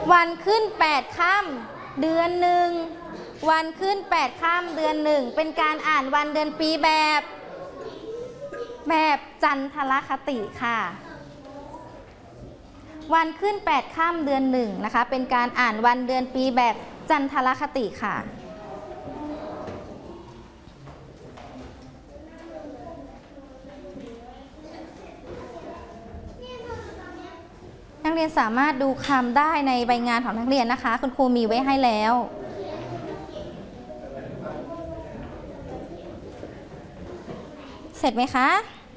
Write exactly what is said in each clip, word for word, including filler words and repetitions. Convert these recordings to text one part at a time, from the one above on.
วันขึ้นแปดค่ำเดือนหนึ่งวันขึ้นแปดค่ำเดือนหนึ่งเป็นการอ่านวันเดือนปีแบบแบบจันทรคติค่ะวันขึ้นแปดค่ำเดือนหนึ่งนะคะเป็นการอ่านวันเดือนปีแบบจันทรคติค่ะนักเรียนสามารถดูคำได้ในใบงานของนักเรียนนะคะคุณครูมีไว้ให้แล้วเสร็จไหมคะ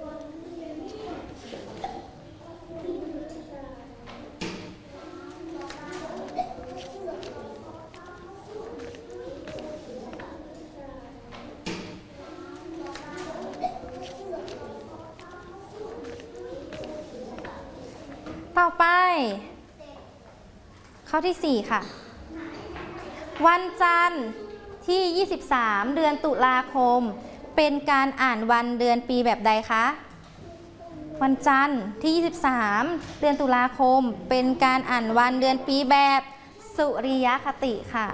ต่อไปข้อที่สี่ค่ะวันจันทร์ที่ยี่สิบสามเดือนตุลาคมเป็นการอ่านวันเดือนปีแบบใดคะวันจันทร์ที่ยี่สิบสามเดือนตุลาคมเป็นการอ่านวันเดือนปีแบบสุริยคติค่ะ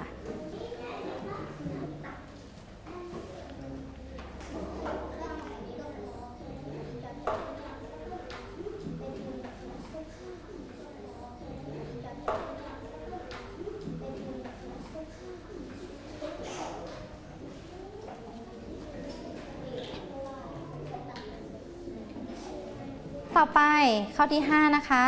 ต่อไปข้อที่ห้านะคะ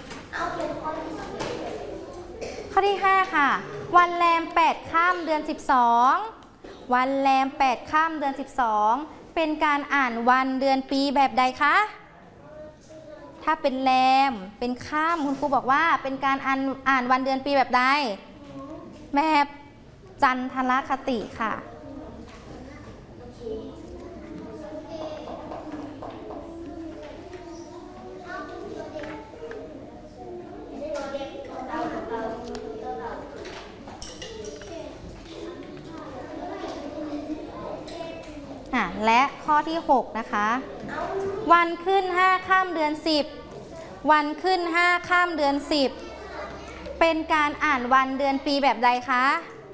ข้อที่ห้าค่ะวันแรมแปดค่ำเดือนสิบสองวันแรมแปดค่ำเดือนสิบสองเป็นการอ่านวันเดือนปีแบบใดคะถ้าเป็นแรมเป็นค่ำคุณครูบอกว่าเป็นการอ่านอ่านวันเดือนปีแบบใดแบบจันทรคติค่ะและข้อที่หกนะคะวันขึ้นห้าค่ำเดือนสิบวันขึ้นห้าค่ำเดือนสิบเป็นการอ่านวันเดือนปีแบบใดคะ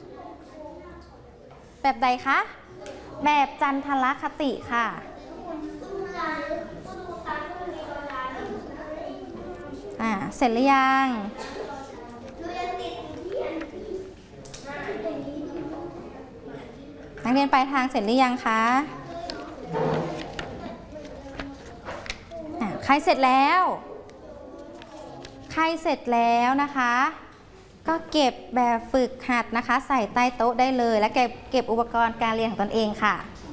แบบใดคะแบบจันทรคติค่ะอ่าเสร็จหรือยังนักเรียนปลายทางเสร็จหรือยังคะใครเสร็จแล้วใครเสร็จแล้วนะคะก็เก็บแบบฝึกหัดนะคะใส่ใต้โต๊ะได้เลยและเก็บเก็บอุปกรณ์การเรียนของตนเองค่ะ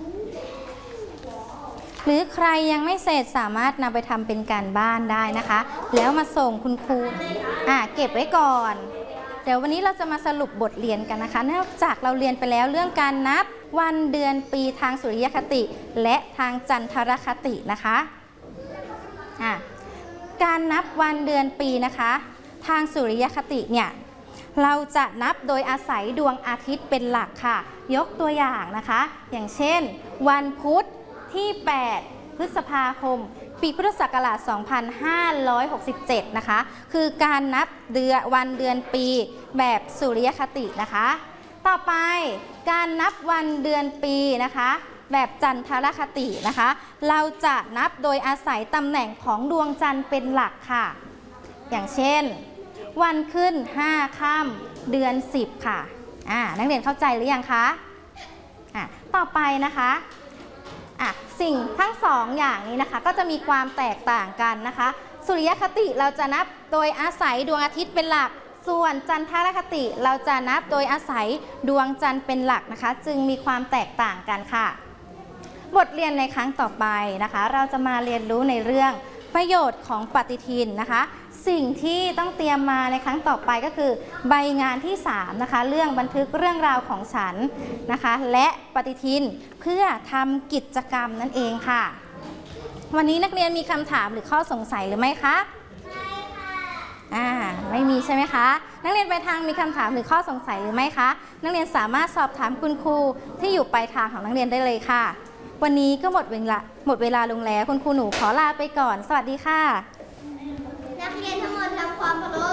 หรือใครยังไม่เสร็จสามารถนำไปทำเป็นการบ้านได้นะคะแล้วมาส่งคุณครูอ่ะเก็บไว้ก่อนเดี๋ยววันนี้เราจะมาสรุปบทเรียนกันนะคะเนื่องจากเราเรียนไปแล้วเรื่องการนับวันเดือนปีทางสุริยคติและทางจันทรคตินะคะอ่ะการนับวันเดือนปีนะคะทางสุริยคติเนี่ยเราจะนับโดยอาศัยดวงอาทิตย์เป็นหลักค่ะยกตัวอย่างนะคะอย่างเช่นวันพุธที่แปดพฤษภาคมปีพุทธศักราชสองพันห้าร้อยหกสิบเจ็ดนะคะคือการนับเดือนวันเดือนปีแบบสุริยคตินะคะต่อไปการนับวันเดือนปีนะคะแบบจันทรคตินะคะเราจะนับโดยอาศัยตำแหน่งของดวงจันทร์เป็นหลักค่ะอย่างเช่นวันขึ้นห้าค่ำเดือนสิบค่ะอ่านักเรียนเข้าใจหรือยังคะอ่ะต่อไปนะคะอ่ะสิ่งทั้งสองอย่างนี้นะคะก็จะมีความแตกต่างกันนะคะสุริยคติเราจะนับโดยอาศัยดวงอาทิตย์เป็นหลักส่วนจันทรคติเราจะนับโดยอาศัยดวงจันทร์เป็นหลักนะคะจึงมีความแตกต่างกันค่ะบทเรียนในครั้งต่อไปนะคะเราจะมาเรียนรู้ในเรื่องประโยชน์ของปฏิทินนะคะสิ่งที่ต้องเตรียมมาในครั้งต่อไปก็คือใบงานที่สามนะคะเรื่องบันทึกเรื่องราวของฉันนะคะและปฏิทินเพื่อทำกิจกรรมนั่นเองค่ะวันนี้นักเรียนมีคำถามหรือข้อสงสัยหรือไม่คะไม่ค่ะอ่าไม่มีใช่ไหมคะนักเรียนปลายทางมีคำถามหรือข้อสงสัยหรือไม่คะนักเรียนสามารถสอบถามคุณครูที่อยู่ปลายทางของนักเรียนได้เลยค่ะวันนี้ก็หมดเวลาหมดเวลาลงแล้วคุณครูหนูขอลาไปก่อนสวัสดีค่ะนักเรียนทั้งหมดทำความเคารพ